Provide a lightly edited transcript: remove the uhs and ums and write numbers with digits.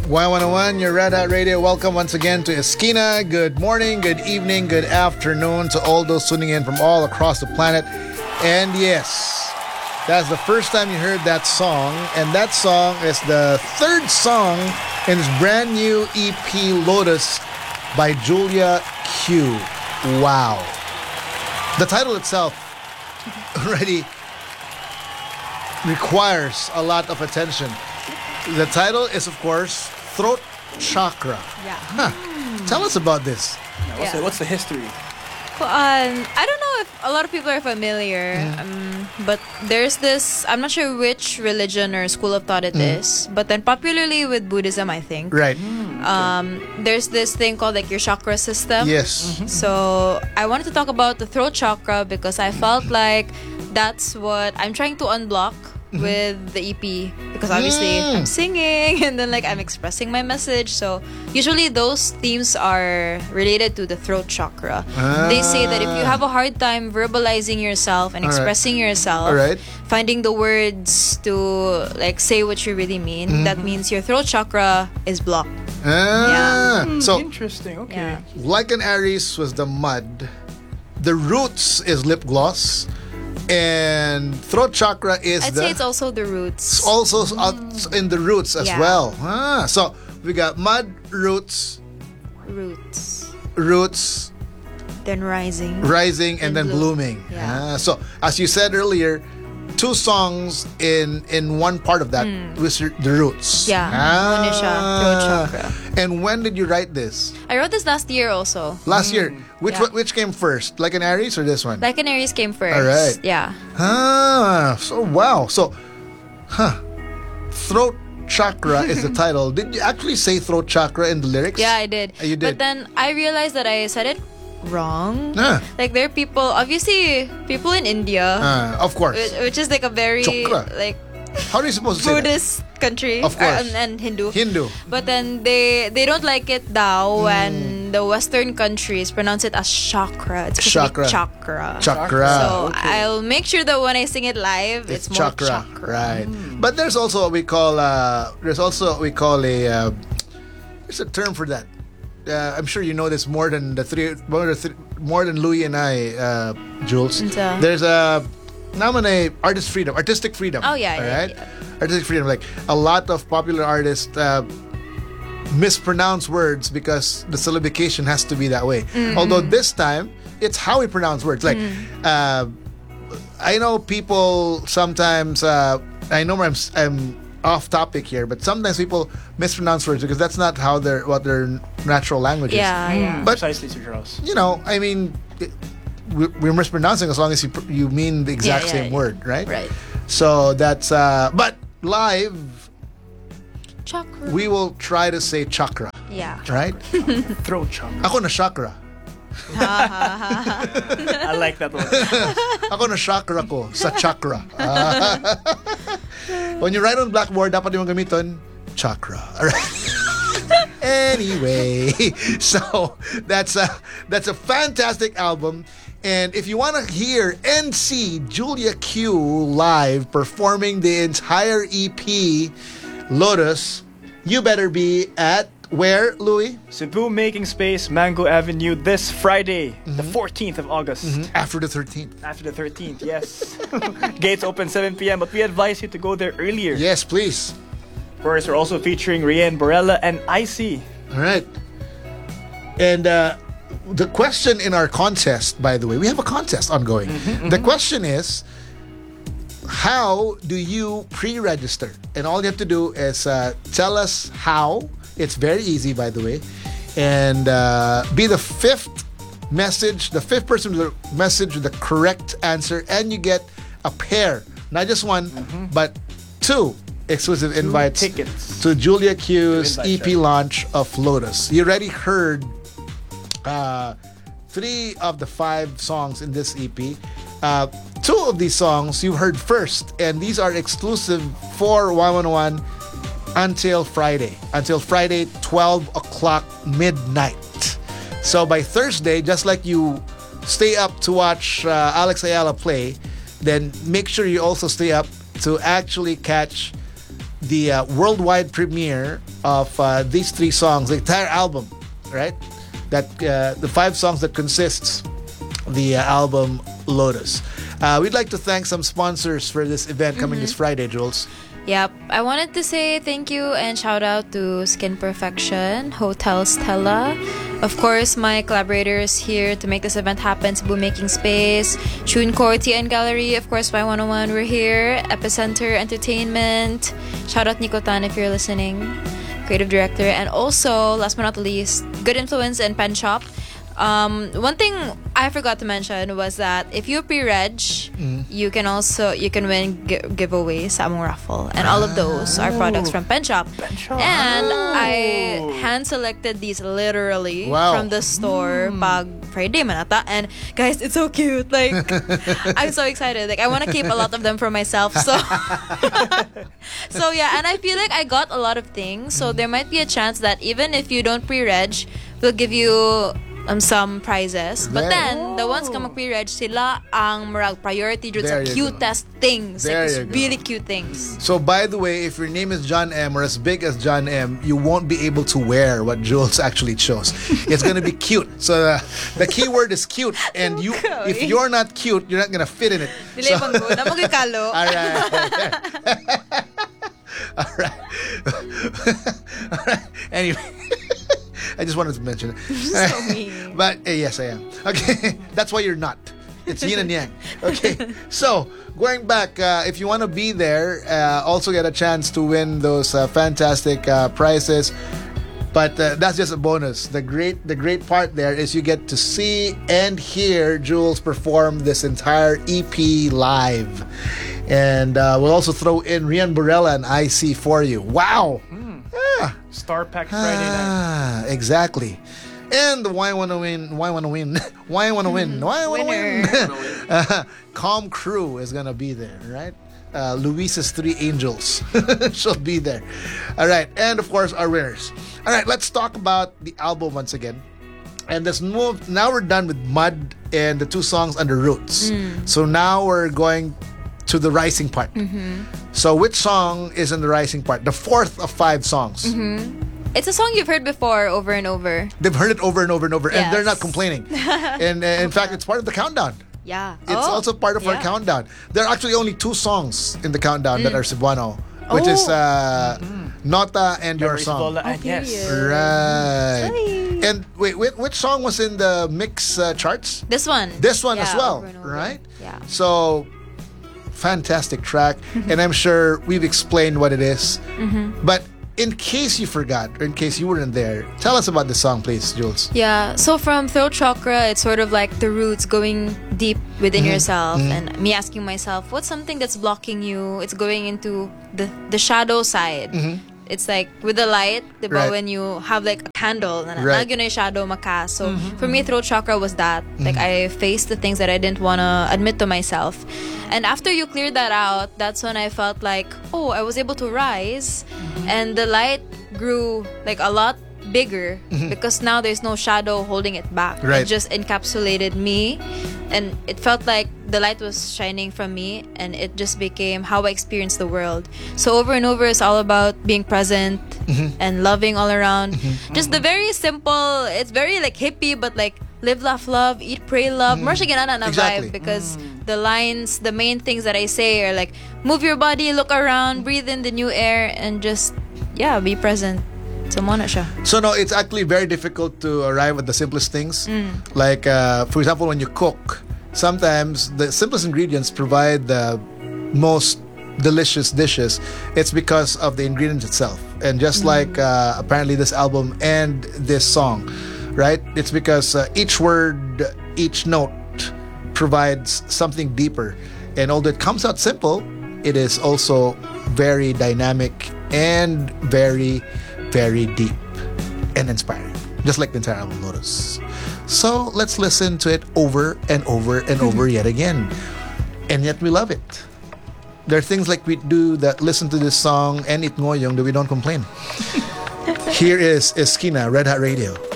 Y101, your Red Hat Radio. Welcome once again to Esquina. Good morning, good evening, good afternoon to all those tuning in from all across the planet. And yes, that's the first time you heard that song. And that song is the third song in this brand new EP, Lotus, by Julia Q. Wow. The title itself already requires a lot of attention. The title is, of course, Throat Chakra. Yeah. Huh. Tell us about this. What's the history? Well, I don't know if a lot of people are familiar, but there's this, I'm not sure which religion or school of thought it is, but then popularly with Buddhism, I think. Right. There's this thing called like your chakra system. Yes. So I wanted to talk about the throat chakra because I felt like that's what I'm trying to unblock with the EP, because obviously I'm singing and then like I'm expressing my message, so usually those themes are related to the throat chakra. They say that if you have a hard time verbalizing yourself and expressing yourself, finding the words to like say what you really mean, that means your throat chakra is blocked. So interesting. Okay. Yeah. like an Aries was the mud, the roots is lip gloss, and throat chakra is I'd say it's also the roots. It's also in the roots as Yeah. well. So we got mud, roots, Then rising. and then blooming. Yeah. So as you said earlier, two songs in one part of that was the roots. Yeah. One is siya, throat chakra. And when did you write this? I wrote this last year also. Last year. Yeah. Which came first? Like an Aries or this one? Like an Aries came first. All right. Yeah. So wow. So, throat chakra is the title. Did you actually say throat chakra in the lyrics? Yeah, I did. You did. But then I realized that I said it wrong. Ah. Like there are people, obviously people in India, Of course. which is like a very Chakra. like How are you supposed to say that? Buddhist country, Of course. and Hindu. Hindu. But then they don't like it daw when the Western countries pronounce it as chakra. It's supposed to be chakra. Chakra. So I'll make sure that when I sing it live, it's more chakra. Right. But there's also what we call there's a term for that. I'm sure you know this more than more than Louie and I, Jules. There's artistic freedom. Oh yeah, right? yeah. Artistic freedom. Like a lot of popular artists mispronounce words because the syllabication has to be that way. Although this time it's how we pronounce words. Like I know people sometimes. I know I'm off topic here, but sometimes people mispronounce words because that's not how what their natural language is. Yeah. But Precisely, Sir Charles. I mean, we're mispronouncing as long as you mean the exact same word, right? Right. So that's but live Chakra. we will try to say chakra, Yeah. right? Throat chakra. Ako na chakra. I like that one. Ako na chakra ko sa chakra. When you write on blackboard, dapat yung gamiton chakra. All right. Anyway, so that's a fantastic album. And if you want to hear and see Julia Q live performing the entire EP, Lotus, you better be at where, Louie? Cebu Making Space, Mango Avenue, this Friday, the 14th of August. After the 13th. After the 13th, yes. Gates open 7 p.m., but we advise you to go there earlier. Yes, please. Of course, we're also featuring Rian Borella and Icy. All right. And the question in our contest, by the way, we have a contest ongoing. The question is, how do you pre-register? And all you have to do is tell us how. It's very easy, by the way. And be the fifth person to message with the correct answer, and you get a pair, not just one, but two exclusive invites tickets to Julia Q's invite EP launch of Lotus. You already heard 3 of the 5 songs in this EP. 2 of these songs you heard first, and these are exclusive for Y101 until Friday, 12 o'clock midnight. So by Thursday, just like you stay up to watch Alex Ayala play, then make sure you also stay up to actually catch the worldwide premiere of these 3 songs, the entire album, right? That the 5 songs that consists the album Lotus. We'd like to thank some sponsors for this event coming this Friday, Jules. Yep. I wanted to say thank you and shout out to Skin Perfection, Hotel Stella. Of course, my collaborators here to make this event happen, Cebu Making Space, Chun Tea and Gallery, of course, Y101, we're here, Epicenter Entertainment. Shout out Nico Tan if you're listening, creative director. And also, last but not least, Good Influence and Pen Shop. One thing I forgot to mention was that if you pre-reg, you can win giveaways sa among raffle, and all of those are products from Pen Shop. And I hand selected these literally from the store pag Friday manata, and guys, it's so cute. Like I'm so excited. Like I want to keep a lot of them for myself. So so yeah, and I feel like I got a lot of things. So there might be a chance that even if you don't pre-reg, we'll give you some prizes. But then, the ones ka mag-pre-reg, sila ang marag priority dun sa cutest things. Like, it's really cute things. So, by the way, if your name is John M or as big as John M, you won't be able to wear what Jules actually chose. It's gonna be cute. So, the key word is cute. And you, if you're not cute, you're not gonna fit in it. So, all right. Anyway. I just wanted to mention it. So mean. But yes, I am. Okay, that's why you're not. It's yin and yang. Okay, so going back, if you want to be there, also get a chance to win those fantastic prizes. But that's just a bonus. The great part there is you get to see and hear Jules perform this entire EP live, and we'll also throw in Rian Borella and IC for you. Wow. Star Pack Friday night. Exactly. And the Why Wanna Win. Calm Crew is gonna be there, right? Luis's 3 Angels. She'll be there. All right, and of course our winners. All right, let's talk about the album once again. And let's move. Now we're done with Mud and the 2 songs under Roots. So now we're going to the rising part. So which song is in the rising part? The 4th of 5 songs. It's a song you've heard before over and over. They've heard it over and over and over, Yes. and they're not complaining. And in fact, it's part of the countdown. Yeah. It's also part of our countdown. There are actually only 2 songs in the countdown that are Cebuano, which is Nota and Your Song. Yes. Right. Sorry. And wait, which song was in the mix charts? This one. This one as well, over and over. right? Yeah. So, fantastic track, and I'm sure we've explained what it is. But in case you forgot, or in case you weren't there, tell us about the song, please, Jules. Yeah, so from Throat Chakra, it's sort of like the roots going deep within yourself, and me asking myself, what's something that's blocking you? It's going into the shadow side. It's like with the light, diba, Right. when you have like a candle, na Right. yung shadow maka. So for me, Throat Chakra was that. Like I faced the things that I didn't want to admit to myself. And after you cleared that out, that's when I felt like, oh, I was able to rise. And the light grew like a lot bigger because now there's no shadow holding it back. Right. It just encapsulated me, and it felt like the light was shining from me, and it just became how I experienced the world. So over and over, it's all about being present and loving all around. Just the very simple, it's very like hippie, but like live, laugh, love, eat, pray, love. More siya ginana na Exactly. vibe, because the lines, the main things that I say are like, move your body, look around, breathe in the new air, and just, yeah, be present. So mo na siya. So no, it's actually very difficult to arrive at the simplest things. Like, for example, when you cook, sometimes the simplest ingredients provide the most delicious dishes. It's because of the ingredients itself. And just like apparently this album and this song, right? It's because each word, each note provides something deeper. And although it comes out simple, it is also very dynamic and very, very deep and inspiring. Just like the entire album Lotus. So let's listen to it over and over and over yet again. And yet we love it. There are things like we do that listen to this song and it ngoyong that we don't complain. Here is Esquina, Red Hot Radio.